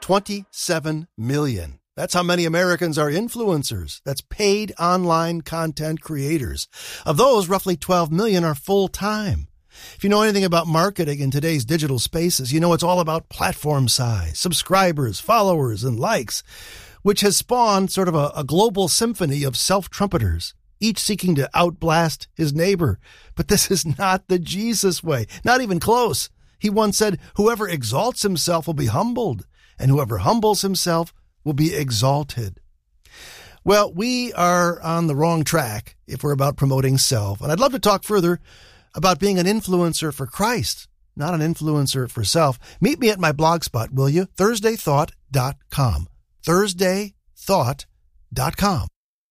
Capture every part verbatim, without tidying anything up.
twenty-seven million. That's how many Americans are influencers. That's paid online content creators. Of those, roughly twelve million are full-time. If you know anything about marketing in today's digital spaces, you know it's all about platform size, subscribers, followers, and likes, which has spawned sort of a, a global symphony of self-trumpeters, each seeking to outblast his neighbor. But this is not the Jesus way, not even close. He once said, whoever exalts himself will be humbled, and whoever humbles himself will be exalted. Well, we are on the wrong track if we're about promoting self. And I'd love to talk further about being an influencer for Christ, not an influencer for self. Meet me at my blog spot, will you? thursday thought dot com. thursday thought dot com.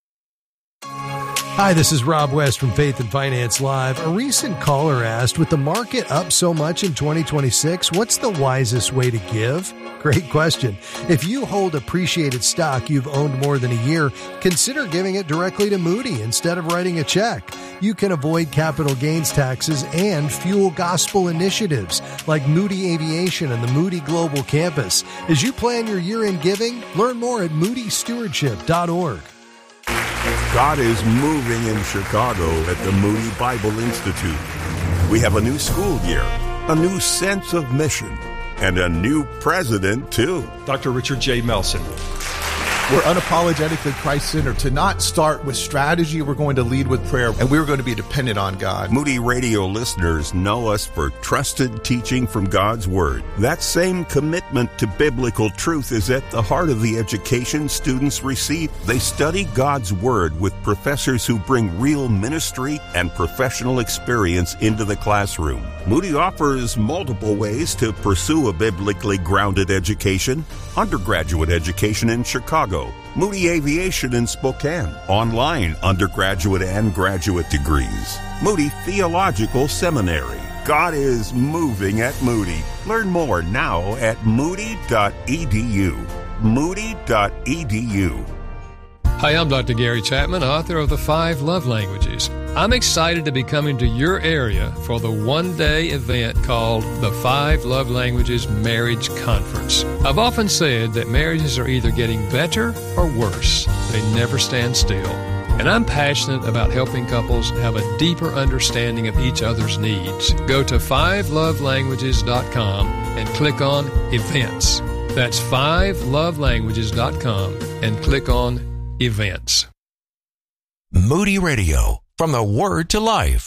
Hi, this is Rob West from Faith and Finance Live. A recent caller asked, with the market up so much in twenty twenty-six, what's the wisest way to give? Great question. If you hold appreciated stock you've owned more than a year, consider giving it directly to Moody instead of writing a check. You can avoid capital gains taxes and fuel gospel initiatives like Moody Aviation and the Moody Global Campus. As you plan your year-end giving, learn more at moody stewardship dot org. God is moving in Chicago at the Moody Bible Institute. We have a new school year, a new sense of mission, and a new president, too. Doctor Richard J. Melson. We're unapologetically Christ-centered. To not start with strategy, we're going to lead with prayer, and we're going to be dependent on God. Moody Radio listeners know us for trusted teaching from God's Word. That same commitment to biblical truth is at the heart of the education students receive. They study God's Word with professors who bring real ministry and professional experience into the classroom. Moody offers multiple ways to pursue a biblically grounded education. Undergraduate education in Chicago, Moody Aviation in Spokane, online undergraduate and graduate degrees, Moody Theological Seminary. God is moving at Moody. Learn more now at moody dot e d u. moody dot e d u. Hi, I'm Doctor Gary Chapman, author of The Five Love Languages. I'm excited to be coming to your area for the one-day event called the Five Love Languages Marriage Conference. I've often said that marriages are either getting better or worse. They never stand still. And I'm passionate about helping couples have a deeper understanding of each other's needs. Go to five love languages dot com and click on Events. That's five love languages dot com and click on Events. Moody Radio, from the Word to Life.